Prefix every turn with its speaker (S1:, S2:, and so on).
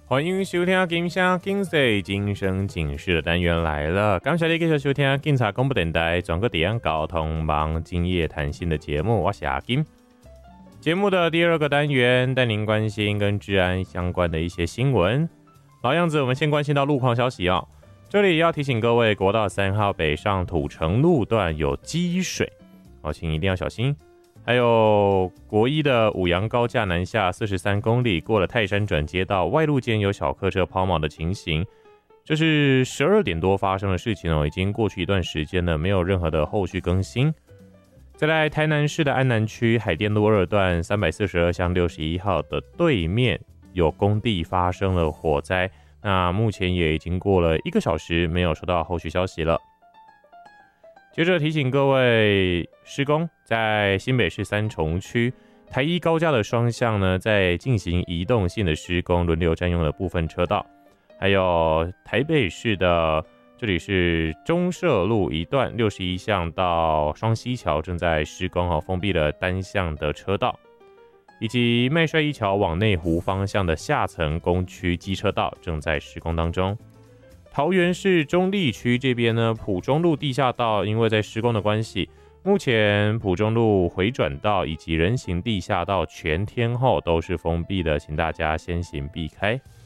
S1: 欢迎收听金声警世精神警示的单元来了，感谢你继续收听警察广播电台全国地方交通网今夜谈心的节目，我是阿金。节目的第二个单元带您关心跟治安相关的一些新闻。老样子，我们先关心到路况消息哦。这里要提醒各位，国道3号北上土城路段有积水，请一定要小心。还有国一的五杨高架南下43公里，过了泰山转接道外路间有小客车抛锚的情形，这是12点多发生的事情已经过去一段时间了，没有任何的后续更新。再来，台南市的安南区海淀路2段342巷61号的对面有工地发生了火灾，那目前也已经过了1个小时，没有收到后续消息了。接着提醒各位，施工在新北市三重区台一高架的双向呢，在进行移动性的施工，轮流占用了部分车道。还有台北市的这里是中社路一段61巷到双溪桥正在施工，封闭了单向的车道，以及麦帅一桥往内湖方向的下层工区机车道正在施工当中。桃园市中坜区这边呢，埔中路地下道因为在施工的关系，目前埔中路回转道以及人行地下道全天候都是封闭的，请大家先行避开。